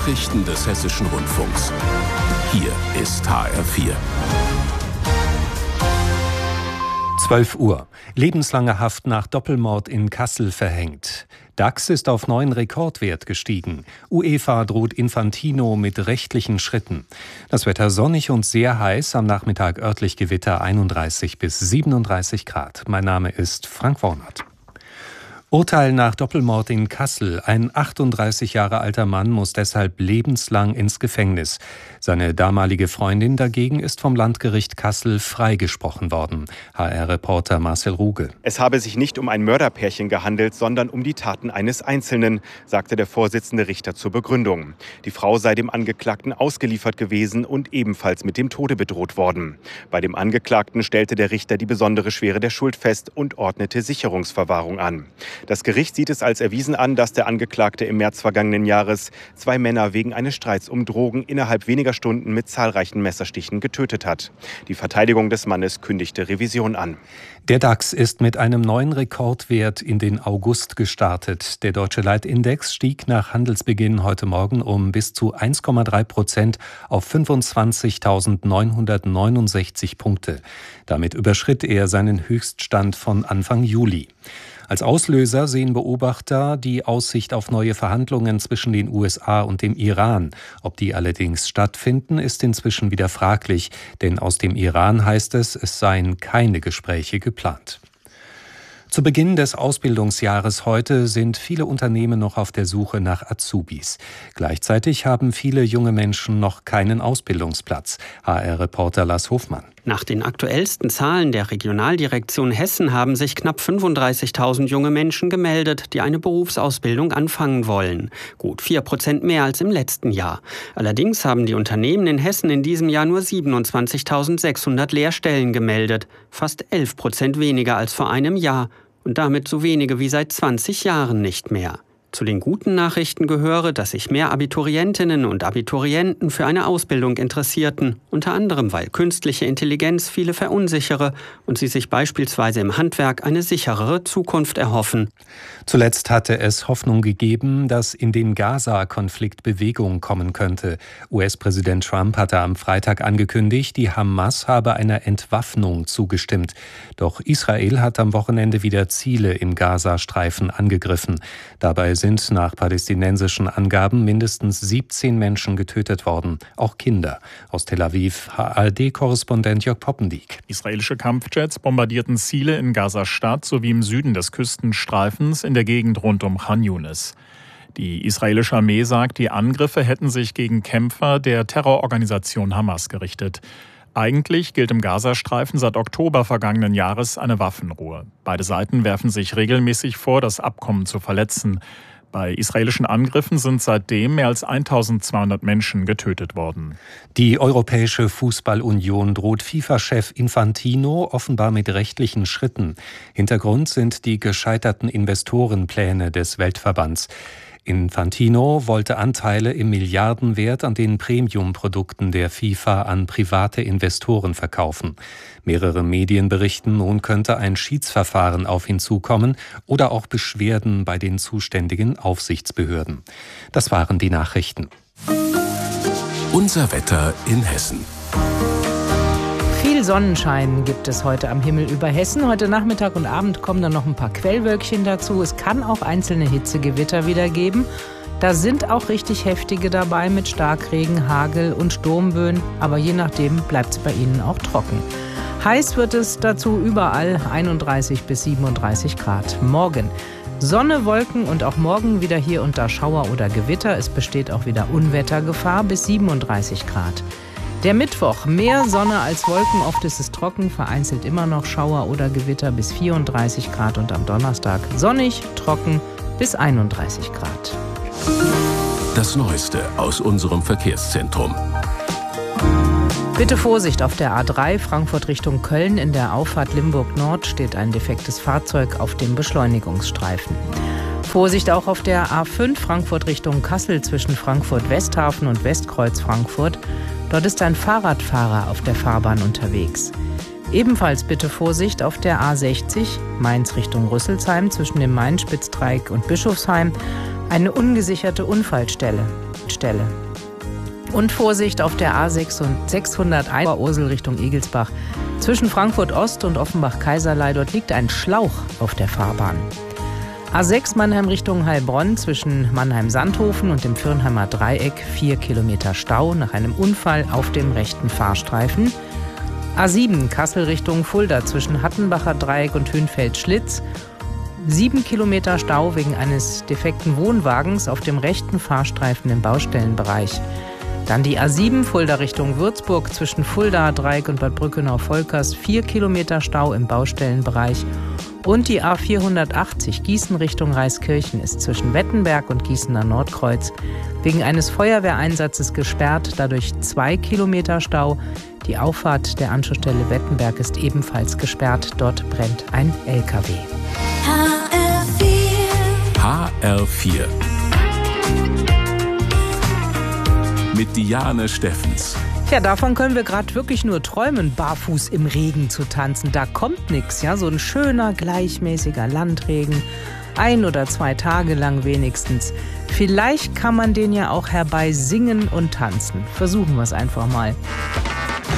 Nachrichten des Hessischen Rundfunks. Hier ist HR4. 12 Uhr. Lebenslange Haft nach Doppelmord in Kassel verhängt. DAX ist auf neuen Rekordwert gestiegen. UEFA droht Infantino mit rechtlichen Schritten. Das Wetter sonnig und sehr heiß, am Nachmittag örtlich Gewitter 31 bis 37 Grad. Mein Name ist Frank Wornert. Urteil nach Doppelmord in Kassel. Ein 38 Jahre alter Mann muss deshalb lebenslang ins Gefängnis. Seine damalige Freundin dagegen ist vom Landgericht Kassel freigesprochen worden. HR-Reporter Marcel Ruge. Es habe sich nicht um ein Mörderpärchen gehandelt, sondern um die Taten eines Einzelnen, sagte der Vorsitzende Richter zur Begründung. Die Frau sei dem Angeklagten ausgeliefert gewesen und ebenfalls mit dem Tode bedroht worden. Bei dem Angeklagten stellte der Richter die besondere Schwere der Schuld fest und ordnete Sicherungsverwahrung an. Das Gericht sieht es als erwiesen an, dass der Angeklagte im März vergangenen Jahres 2 Männer wegen eines Streits um Drogen innerhalb weniger Stunden mit zahlreichen Messerstichen getötet hat. Die Verteidigung des Mannes kündigte Revision an. Der DAX ist mit einem neuen Rekordwert in den August gestartet. Der deutsche Leitindex stieg nach Handelsbeginn heute Morgen um bis zu 1,3% auf 25.969 Punkte. Damit überschritt er seinen Höchststand von Anfang Juli. Als Auslöser sehen Beobachter die Aussicht auf neue Verhandlungen zwischen den USA und dem Iran. Ob die allerdings stattfinden, ist inzwischen wieder fraglich, denn aus dem Iran heißt es seien keine Gespräche geplant. Zu Beginn des Ausbildungsjahres heute sind viele Unternehmen noch auf der Suche nach Azubis. Gleichzeitig haben viele junge Menschen noch keinen Ausbildungsplatz. HR-Reporter Lars Hofmann. Nach den aktuellsten Zahlen der Regionaldirektion Hessen haben sich knapp 35.000 junge Menschen gemeldet, die eine Berufsausbildung anfangen wollen. Gut 4% mehr als im letzten Jahr. Allerdings haben die Unternehmen in Hessen in diesem Jahr nur 27.600 Lehrstellen gemeldet. Fast 11% weniger als vor einem Jahr. Und damit so wenige wie seit 20 Jahren nicht mehr. Zu den guten Nachrichten gehöre, dass sich mehr Abiturientinnen und Abiturienten für eine Ausbildung interessierten, unter anderem weil künstliche Intelligenz viele verunsichere und sie sich beispielsweise im Handwerk eine sicherere Zukunft erhoffen. Zuletzt hatte es Hoffnung gegeben, dass in den Gaza-Konflikt Bewegung kommen könnte. US-Präsident Trump hatte am Freitag angekündigt, die Hamas habe einer Entwaffnung zugestimmt. Doch Israel hat am Wochenende wieder Ziele im Gazastreifen angegriffen. Dabei sind nach palästinensischen Angaben mindestens 17 Menschen getötet worden, auch Kinder. Aus Tel Aviv ARD-Korrespondent Jörg Poppendiek. Israelische Kampfjets bombardierten Ziele in Gaza-Stadt sowie im Süden des Küstenstreifens in der Gegend rund um Khan Yunis. Die israelische Armee sagt, die Angriffe hätten sich gegen Kämpfer der Terrororganisation Hamas gerichtet. Eigentlich gilt im Gazastreifen seit Oktober vergangenen Jahres eine Waffenruhe. Beide Seiten werfen sich regelmäßig vor, das Abkommen zu verletzen. Bei israelischen Angriffen sind seitdem mehr als 1.200 Menschen getötet worden. Die Europäische Fußballunion droht FIFA-Chef Infantino offenbar mit rechtlichen Schritten. Hintergrund sind die gescheiterten Investorenpläne des Weltverbands. Infantino wollte Anteile im Milliardenwert an den Premium-Produkten der FIFA an private Investoren verkaufen. Mehrere Medien berichten, nun könnte ein Schiedsverfahren auf ihn zukommen oder auch Beschwerden bei den zuständigen Aufsichtsbehörden. Das waren die Nachrichten. Unser Wetter in Hessen. Viel Sonnenschein gibt es heute am Himmel über Hessen. Heute Nachmittag und Abend kommen dann noch ein paar Quellwölkchen dazu. Es kann auch einzelne Hitzegewitter wieder geben. Da sind auch richtig heftige dabei mit Starkregen, Hagel und Sturmböen. Aber je nachdem bleibt es bei Ihnen auch trocken. Heiß wird es dazu überall 31 bis 37 Grad. Morgen Sonne, Wolken und auch morgen wieder hier und da Schauer oder Gewitter. Es besteht auch wieder Unwettergefahr bis 37 Grad. Der Mittwoch, mehr Sonne als Wolken, oft ist es trocken, vereinzelt immer noch Schauer oder Gewitter bis 34 Grad und am Donnerstag sonnig, trocken bis 31 Grad. Das Neueste aus unserem Verkehrszentrum. Bitte Vorsicht auf der A3 Frankfurt Richtung Köln. In der Auffahrt Limburg Nord steht ein defektes Fahrzeug auf dem Beschleunigungsstreifen. Vorsicht auch auf der A5 Frankfurt Richtung Kassel zwischen Frankfurt Westhafen und Westkreuz Frankfurt. Dort ist ein Fahrradfahrer auf der Fahrbahn unterwegs. Ebenfalls bitte Vorsicht auf der A60 Mainz Richtung Rüsselsheim zwischen dem Main-Spitzdreieck und Bischofsheim. Eine ungesicherte Unfallstelle. Schnittstelle. Und Vorsicht auf der A601 Ursel Richtung Egelsbach. Zwischen Frankfurt Ost und Offenbach-Kaiserlei, dort liegt ein Schlauch auf der Fahrbahn. A6 Mannheim Richtung Heilbronn zwischen Mannheim-Sandhofen und dem Fürnheimer Dreieck 4 Kilometer Stau nach einem Unfall auf dem rechten Fahrstreifen. A7 Kassel Richtung Fulda zwischen Hattenbacher Dreieck und Hünfeld-Schlitz. 7 Kilometer Stau wegen eines defekten Wohnwagens auf dem rechten Fahrstreifen im Baustellenbereich. Dann die A7 Fulda Richtung Würzburg zwischen Fulda Dreieck und Bad Brückenau-Volkers 4 Kilometer Stau im Baustellenbereich. Und die A480 Gießen Richtung Reiskirchen ist zwischen Wettenberg und Gießener Nordkreuz wegen eines Feuerwehreinsatzes gesperrt, dadurch 2 Kilometer Stau. Die Auffahrt der Anschlussstelle Wettenberg ist ebenfalls gesperrt. Dort brennt ein LKW. HR4 mit Diane Steffens. Ja, davon können wir gerade wirklich nur träumen, barfuß im Regen zu tanzen. Da kommt nichts, ja, so ein schöner, gleichmäßiger Landregen. 1 oder 2 Tage lang wenigstens. Vielleicht kann man den ja auch herbei singen und tanzen. Versuchen wir es einfach mal.